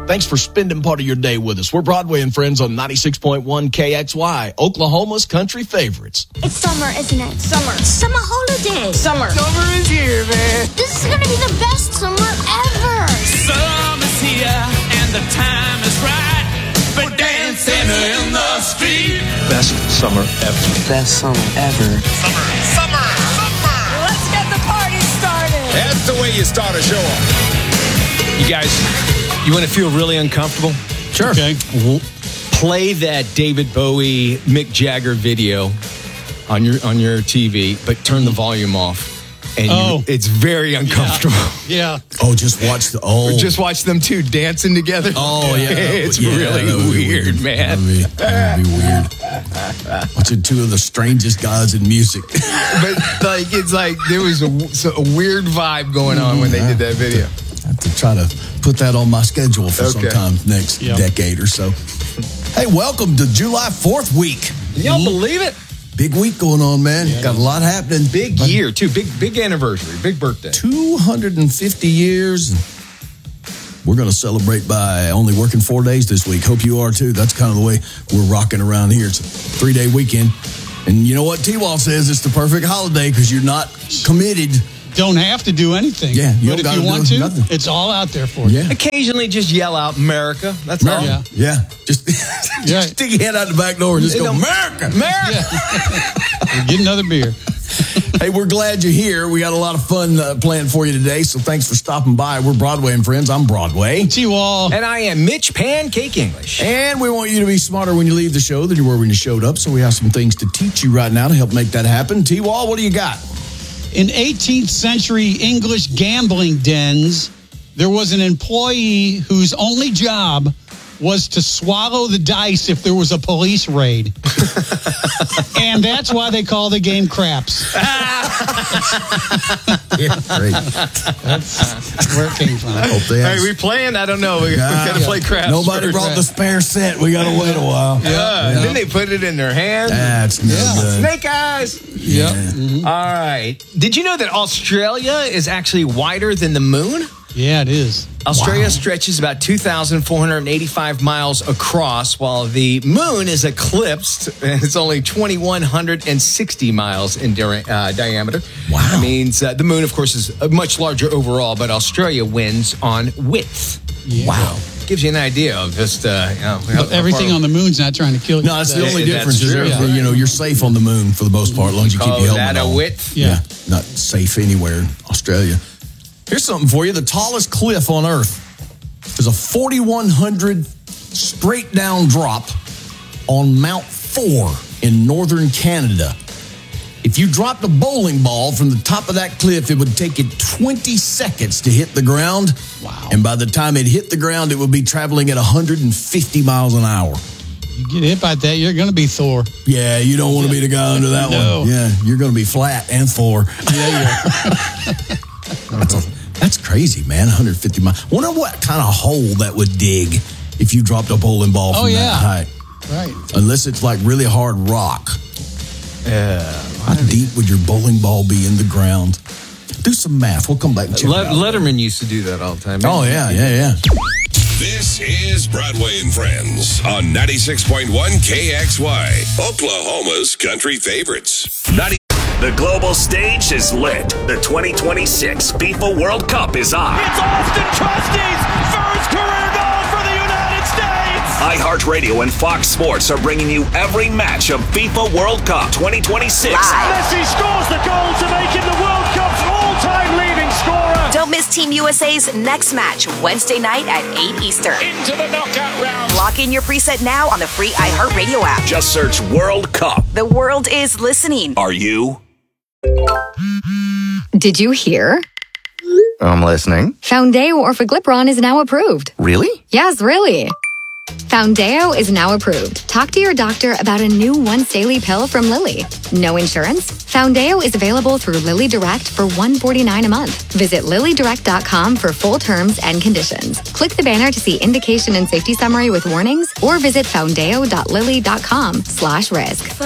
Thanks for spending part of your day with us. We're Broadway and Friends on 96.1 KXY, Oklahoma's country favorites. It's summer, isn't it? Summer. Summer holiday. Summer. Summer is here, man. This is going to be the best summer ever. Summer's here and the time is right for dancing in the street. Best summer ever. Best summer ever. Summer. Let's get the party started. That's the way you start a show off. You guys, you want to feel really uncomfortable? Sure. Okay. Play that David Bowie, Mick Jagger video on your TV, but turn the volume off. And it's very uncomfortable. Yeah. Oh, just watch Just watch them two dancing together. Oh, yeah. It's really weird, man. That'd be weird. Watching two of the strangest guys in music. But it's like there was a weird vibe going on when they did that video. I have to try to put that on my schedule for sometime next decade or so. Hey, welcome to July 4th week. Can y'all believe it? Big week going on, man. Got a lot happening. Big year, too. Big anniversary. Big birthday. 250 years. We're going to celebrate by only working 4 days this week. Hope you are, too. That's kind of the way we're rocking around here. It's a 3-day weekend. And you know what? T-Wall says it's the perfect holiday because you're not committed. Don't have to do anything. Yeah, but if you want to, it's all out there for you. Yeah. Occasionally just yell out America. That's all. Yeah. Just stick your head out the back door and just go, America! America! Yeah. Get another beer. Hey, we're glad you're here. We got a lot of fun planned for you today, so thanks for stopping by. We're Broadway and Friends. I'm Broadway. T-Wall. And I am Mitch Pancake English. And we want you to be smarter when you leave the show than you were when you showed up, so we have some things to teach you right now to help make that happen. T-Wall, what do you got? In 18th century English gambling dens, there was an employee whose only job was to swallow the dice if there was a police raid. And that's why they call the game craps. Great. That's where it came from. Hey, we playing? I don't know. We got to play craps. Nobody first. brought the spare set. We got to wait a while. Yeah. Then they put it in their hand. That's no good. Snake eyes. Yeah. Mm-hmm. All right. Did you know that Australia is actually wider than the moon? Yeah, it is. Australia stretches about 2,485 miles across, while the moon is eclipsed. It's only 2,160 miles in diameter. Wow. That means the moon, of course, is much larger overall, but Australia wins on width. Yeah. Wow. Gives you an idea of just, But everything on the moon's not trying to kill you. No, it's the only difference. That's Is true. you're safe on the moon for the most part, as long as you keep your helmet that a on. width? Yeah. Not safe anywhere in Australia. Here's something for you. The tallest cliff on Earth is a 4,100 straight down drop on Mount 4 in northern Canada. If you dropped a bowling ball from the top of that cliff, it would take it 20 seconds to hit the ground. Wow. And by the time it hit the ground, it would be traveling at 150 miles an hour. You get hit by that, you're going to be Thor. Yeah, you don't want to be the guy under that No. one. Yeah, you're going to be flat and Thor. That's crazy, man. 150 miles. Wonder what kind of hole that would dig if you dropped a bowling ball from that height. Right. Unless it's like really hard rock. How deep would your bowling ball be in the ground? Do some math. We'll come back and check it out. Letterman used to do that all the time. Oh, yeah. This is Broadway and Friends on 96.1 KXY, Oklahoma's country favorites. The global stage is lit. The 2026 FIFA World Cup is on. It's Austin Trusty's first career goal for the United States. iHeartRadio and Fox Sports are bringing you every match of FIFA World Cup 2026. Messi scores the goal to make him the World Cup's all-time leading scorer. Don't miss Team USA's next match, Wednesday night at 8 Eastern. Into the knockout round. Lock in your preset now on the free iHeartRadio app. Just search World Cup. The world is listening. Are you? Did you hear? I'm listening. Foundeo Orforglipron is now approved. Really? Yes, really. Foundeo is now approved. Talk to your doctor about a new once daily pill from Lilly. No insurance? Foundeo is available through Lilly Direct for $149 a month. Visit LillyDirect.com for full terms and conditions. Click the banner to see indication and safety summary with warnings, or visit foundeo.lilly.com/risk.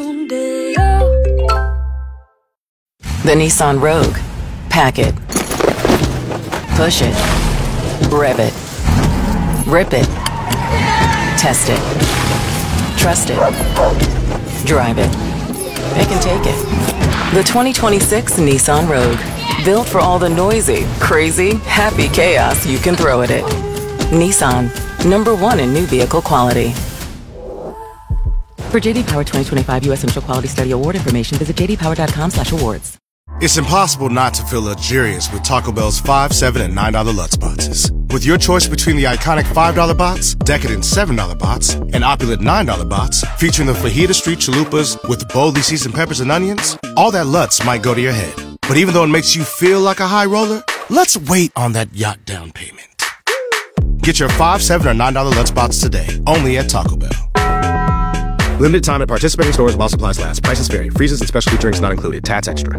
The Nissan Rogue. Pack it. Push it. Rev it. Rip it. Test it. Trust it. Drive it. They can take it. The 2026 Nissan Rogue. Built for all the noisy, crazy, happy chaos you can throw at it. Nissan. #1 in new vehicle quality. For JD Power 2025 U.S. Initial Quality Study Award information, visit jdpower.com/awards. It's impossible not to feel luxurious with Taco Bell's $5, $7, and $9 Lutz boxes. With your choice between the iconic $5 box, decadent $7 box, and opulent $9 box, featuring the Fajita Street Chalupas with boldly seasoned peppers and onions, all that Lutz might go to your head. But even though it makes you feel like a high roller, let's wait on that yacht down payment. Get your $5, $7, or $9 Lutz box today, only at Taco Bell. Limited time at participating stores while supplies last. Prices vary. Freezes and specialty drinks not included. Tats extra.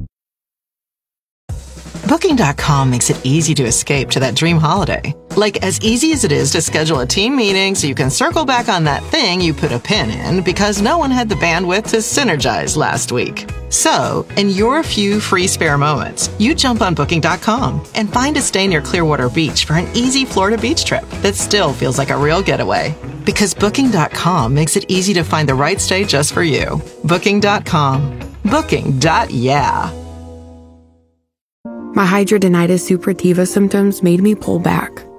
Booking.com makes it easy to escape to that dream holiday. Like as easy as it is to schedule a team meeting so you can circle back on that thing you put a pin in because no one had the bandwidth to synergize last week. So, in your few free spare moments, you jump on Booking.com and find a stay near Clearwater Beach for an easy Florida beach trip that still feels like a real getaway. Because Booking.com makes it easy to find the right stay just for you. Booking.com. Booking.yeah. My hidradenitis suppurativa symptoms made me pull back.